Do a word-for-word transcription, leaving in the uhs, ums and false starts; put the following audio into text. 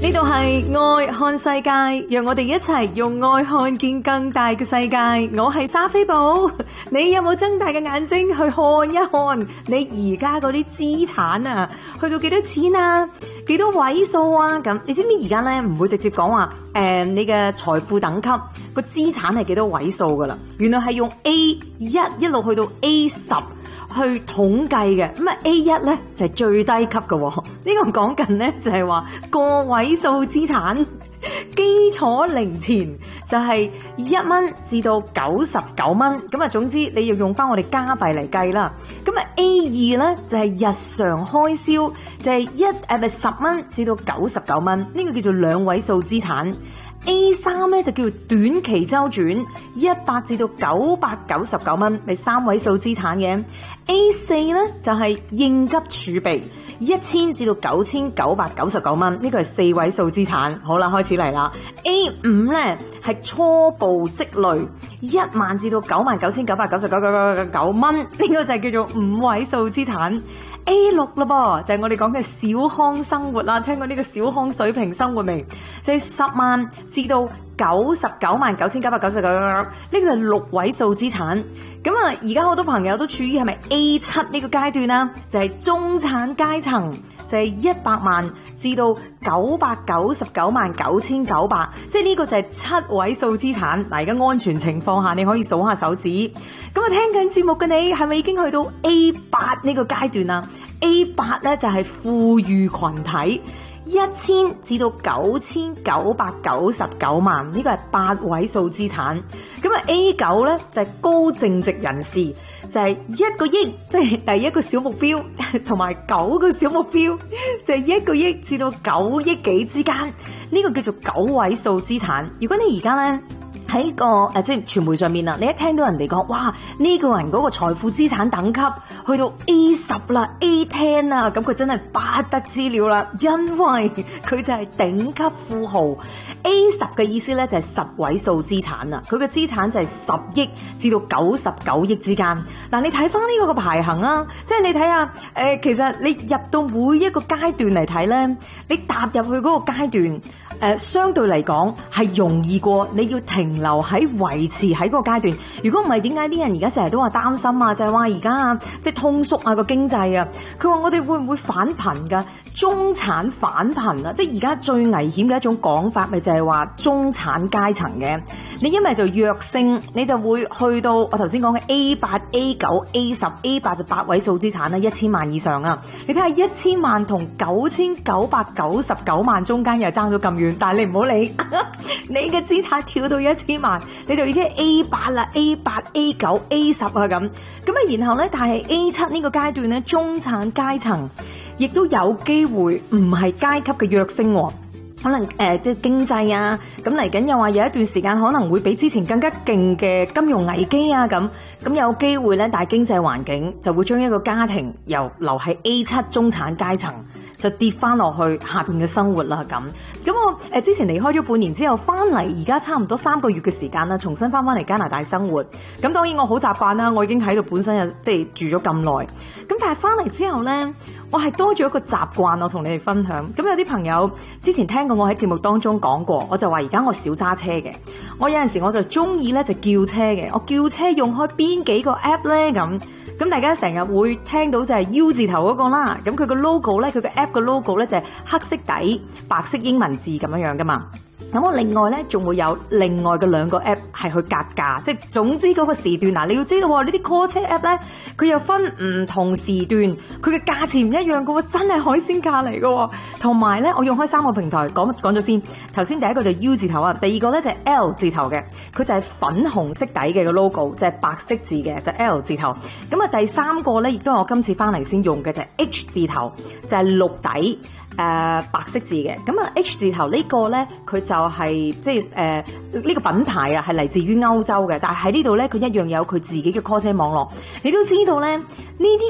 呢度係愛看世界，讓我哋一齊用愛看見更大嘅世界。我係莎菲寶，你有冇睜大嘅眼睛去看一看你而家嗰啲資產啊？去到幾多錢啊？幾多位數啊？咁你知唔知而家咧唔會直接講話誒你嘅財富等級個資產係幾多位數噶啦？原來係用 A 一一路去到 A 十。去統計嘅，咁啊 A 一咧就係、是、最低級嘅、哦，呢、這個講緊咧就係、是、話個位數資產基礎零錢就係一蚊至到九十九蚊，咁啊總之你要用翻我哋加幣嚟計啦。咁啊 A 二咧就係、是、日常開銷，就係、是、一誒咪十蚊至到九十九蚊，呢、這個叫做兩位數資產。A 三咧就叫短期周轉，一百至到九百九十九蚊，係三位數資產嘅。A 四咧就係、是、應急儲備，一千至到九千九百九十九蚊，呢個係四位數資產。好啦，開始嚟啦。A 五咧係初步積累，一萬至到九萬九千九百九十九九九九九蚊，呢個就係叫做五位數資產。A 六啦噃，就係、是、我哋講嘅小康生活啦，聽過呢個小康水平生活未？就係、是、十萬至到九十九萬九千九百九十九，呢個就係六位數資產。咁啊，而家好多朋友都處於係咪 A 七呢個階段啦？就係、是、中產階層，就係一百萬至到九百九十九萬九千九百，即係呢個就係七位數資產。嗱，而家安全情況下，你可以數下手指。咁啊，聽緊節目嘅你係咪已經去到 A 八呢個階段啊？A 八咧就係富裕群體，一千至到九千九百九十九萬，呢個係八位數資產。咁啊 A 九咧就係高淨值人士，就係一個億，即係第一個小目標，同埋九個小目標，就係一個億至到九億幾之間，呢個叫做九位數資產。如果你而家咧喺個誒即係傳媒上面啊，你一聽到人哋講，哇呢個人嗰個財富資產等級去到 A 十啦 A 十啦，咁佢真係不得之了啦，因為佢就係頂級富豪。A 十嘅意思咧就係十位數資產啊，佢嘅資產就係十億至到九十九億之間。嗱，你睇翻呢個個排行啊，即係你睇下誒，其實你入到每一個階段嚟睇咧，你踏入去嗰個階段。誒、呃，相對嚟講係容易過你要停留喺維持喺嗰個階段。如果唔係，點解啲人而家成日都話擔心啊？就係話而家啊，即係通縮啊個經濟啊。佢話我哋會唔會反貧㗎？中產反貧啊！即係而家最危險嘅一種講法，咪就係話中產階層嘅。你因為就躍升，你就會去到我頭先講嘅 A 八、A 九、A 十、A 八就八位數資產啦，一千萬以上啊！你睇下一千萬同九千九百九十九萬中間又爭咗咁遠。但係你唔好理，你嘅資產跳到一千萬，你就已經 A 八啦 ，A 八、A 九、A 十啊咁。咁啊，然後咧，但係 A 七呢個階段咧，中產階層亦都有機會唔係階級嘅躍升喎。可能誒啲、呃、經濟啊，咁嚟緊又話有一段時間可能會比之前更加勁嘅金融危機啊咁，咁有機會咧，大經濟環境就會將一個家庭由留喺 A 七中產階層就跌翻落去下邊嘅生活啦咁。咁我誒、呃、之前離開咗半年之後翻嚟，而家差唔多三個月嘅時間啦，重新翻翻嚟加拿大生活。咁當然我好習慣啦，我已經喺度本身又即係住咗咁耐。咁但係翻嚟之後咧，我係多咗一個習慣，我同你哋分享。咁有啲朋友之前聽過我喺節目當中講過，我就話而家我少揸車嘅。我有陣時我就中意咧就叫車嘅。我叫車用開邊幾個 app 咧咁？咁大家成日會聽到就係 U 字頭嗰個啦。咁佢個 logo 咧，佢個 app 個 logo 咧就係黑色底白色英文字咁樣樣噶嘛。咁我另外咧仲會有另外嘅兩個 app 係去格價，即係總之嗰個時段嗱，你要知道喎，呢啲 call 車 app 咧，佢又分唔同時段，佢嘅價錢唔一樣嘅喎，真係海鮮價嚟嘅喎。同埋咧，我用開三個平台講講咗先。頭先第一個就 U 字頭啊，第二個咧就係 L 字頭嘅，佢就係粉紅色底嘅個 logo，就係白色字嘅，就係 L 字頭。咁啊，第三個咧亦都係我今次翻嚟先用嘅，就係 H 字頭，就係綠底。誒、呃、白色字嘅，咁啊 H 字頭呢個咧，佢就係即係誒呢個品牌啊，係嚟自於歐洲嘅，但係喺呢度咧，佢一樣有佢自己嘅 call 車網絡。你都知道咧，呢啲